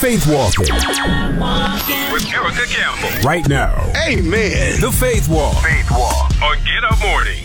Faith Walking with Erica Campbell. Right now. Amen. The Faith Walk. Faith Walk on Get Up Morning.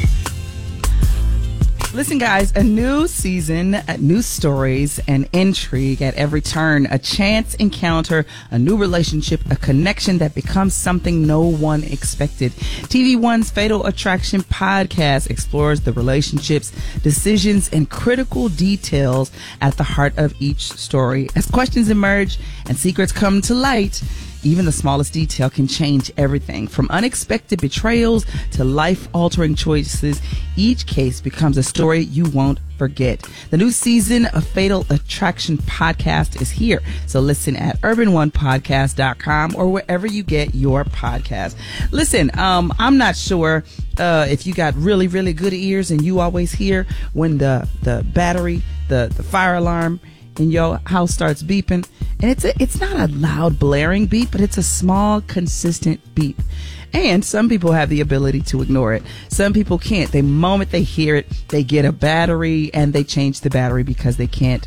Listen, guys, a new season, new stories, and intrigue at every turn. A chance encounter, a new relationship, a connection that becomes something no one expected. TV One's Fatal Attraction podcast explores the relationships, decisions, and critical details at the heart of each story. As questions emerge and secrets come to light, even the smallest detail can change everything. From unexpected betrayals to life-altering choices, each case becomes a story you won't forget. The new season of Fatal Attraction podcast is here. So listen at urbanonepodcast.com or wherever you get your podcast. Listen, I'm not sure if you got really, really good ears and you always hear when the battery, the fire alarm in your house starts beeping. And it's not a loud blaring beep, but it's a small, consistent beep. And some people have the ability to ignore it. Some people can't. The moment they hear it, they get a battery and they change the battery because they can't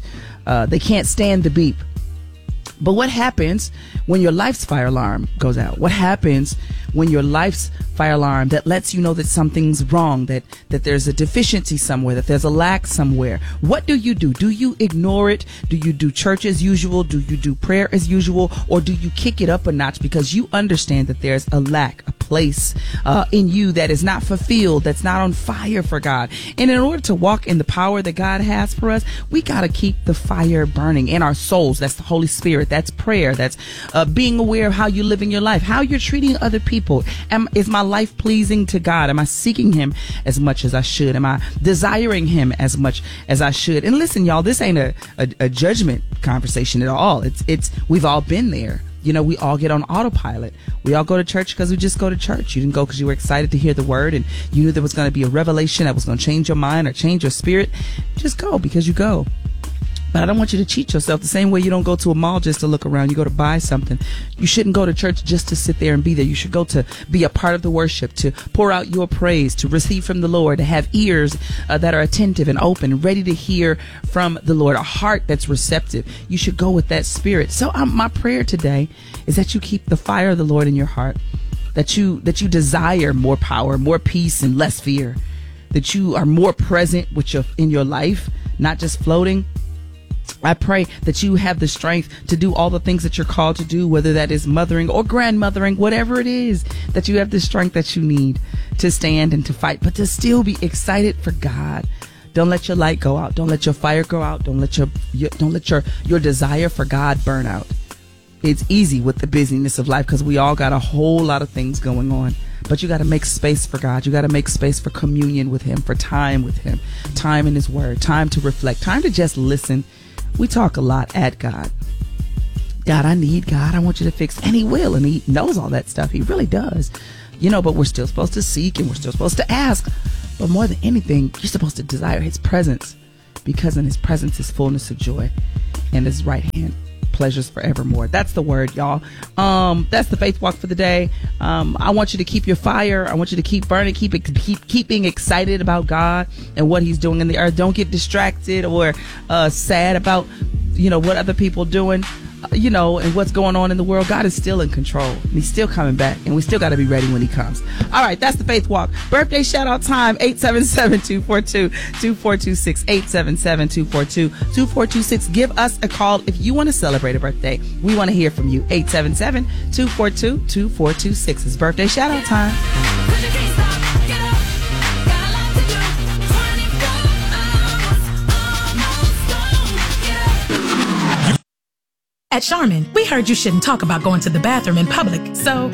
stand the beep. But what happens when your life's fire alarm goes out? What happens when your life's fire alarm that lets you know that something's wrong, that there's a deficiency somewhere, that there's a lack somewhere? What do? Do you ignore it? Do you do church as usual? Do you do prayer as usual? Or do you kick it up a notch because you understand that there's a lack, a place in you that is not fulfilled, that's not on fire for God? And in order to walk in the power that God has for us, we got to keep the fire burning in our souls. That's the Holy Spirit. That's prayer. That's being aware of how you're living your life, how you're treating other people. Is my life pleasing to God? Am I seeking Him as much as I should? Am I desiring Him as much as I should? And listen, y'all, this ain't a judgment conversation at all. It's we've all been there. You know, we all get on autopilot. We all go to church because we just go to church. You didn't go because you were excited to hear the word and you knew there was going to be a revelation that was going to change your mind or change your spirit. Just go because you go. But I don't want you to cheat yourself the same way you don't go to a mall just to look around. You go to buy something. You shouldn't go to church just to sit there and be there. You should go to be a part of the worship, to pour out your praise, to receive from the Lord, to have ears that are attentive and open, ready to hear from the Lord, a heart that's receptive. You should go with that spirit. So my prayer today is that you keep the fire of the Lord in your heart, that you desire more power, more peace, and less fear, that you are more present in your life, not just floating. I pray that you have the strength to do all the things that you're called to do, whether that is mothering or grandmothering, whatever it is, that you have the strength that you need to stand and to fight, but to still be excited for God. Don't let your light go out. Don't let your fire go out. Don't let your desire for God burn out. It's easy with the busyness of life because we all got a whole lot of things going on. But you got to make space for God. You got to make space for communion with Him, for time with Him, time in His Word, time to reflect, time to just listen. We talk a lot at God. God, I need God. I want you to fix. And He will. And He knows all that stuff. He really does. You know, but we're still supposed to seek and we're still supposed to ask. But more than anything, you're supposed to desire His presence, because in His presence is fullness of joy, and His right hand pleasures forevermore. That's the word, y'all. That's the Faith Walk for the day. I want you to keep your fire. I want you to keep burning, keep being excited about God and what He's doing in the earth. Don't get distracted or sad about what other people are doing, and what's going on in the world. God is still in control, and He's still coming back, and we still got to be ready when He comes. All right, that's the Faith Walk. Birthday shout out time, 877-242-2426, 877-242-2426. Give us a call if you want to celebrate a birthday. We want to hear from you. 877-242-2426. It's birthday shout out time. At Charmin, we heard you shouldn't talk about going to the bathroom in public, so